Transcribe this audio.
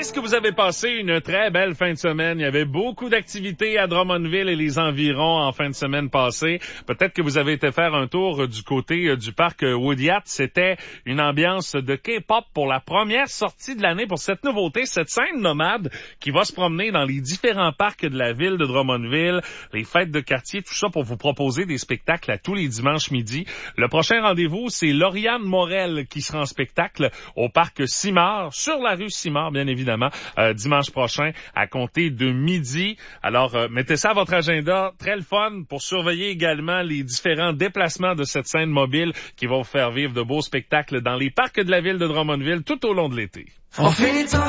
Est-ce que vous avez passé une très belle fin de semaine? Il y avait beaucoup d'activités à Drummondville et les environs en fin de semaine passée. Peut-être que vous avez été faire un tour du côté du parc Woodyat. C'était une ambiance de K-pop pour la première sortie de l'année pour cette nouveauté, cette scène nomade qui va se promener dans les différents parcs de la ville de Drummondville, les fêtes de quartier, tout ça pour vous proposer des spectacles à tous les dimanches midi. Le prochain rendez-vous, c'est Lauriane Morel qui sera en spectacle au parc Simard, sur la rue Simard, bien évidemment, dimanche prochain à compter de midi. Alors, mettez ça à votre agenda. Très le fun pour surveiller également les différents déplacements de cette scène mobile qui va vous faire vivre de beaux spectacles dans les parcs de la ville de Drummondville tout au long de l'été.